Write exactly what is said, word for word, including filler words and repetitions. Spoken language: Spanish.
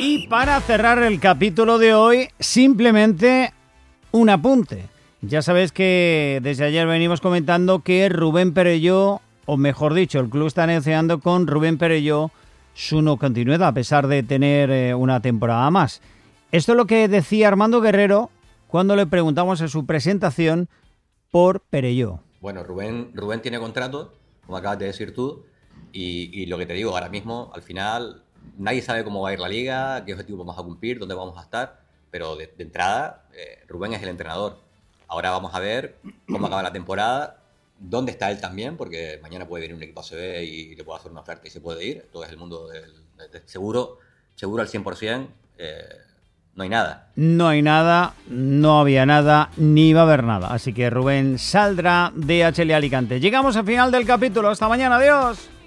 Y para cerrar el capítulo de hoy, simplemente un apunte. Ya sabéis que desde ayer venimos comentando que Rubén Perelló, o mejor dicho, el club está negociando con Rubén Perelló su no continuidad, a pesar de tener eh, una temporada más. Esto es lo que decía Armando Guerrero cuando le preguntamos en su presentación por Perelló. Bueno, Rubén, Rubén tiene contrato, como acabas de decir tú, y, y lo que te digo, ahora mismo, al final, nadie sabe cómo va a ir la liga, qué objetivos vamos a cumplir, dónde vamos a estar, pero de, de entrada, eh, Rubén es el entrenador. Ahora vamos a ver cómo acaba la temporada, dónde está él también, porque mañana puede venir un equipo A C B y le puede hacer una oferta y se puede ir. Todo es el mundo del, del seguro, seguro al cien por ciento, eh, no hay nada. No hay nada, no había nada, ni va a haber nada. Así que Rubén saldrá de H L Alicante. Llegamos al final del capítulo. Hasta mañana, adiós.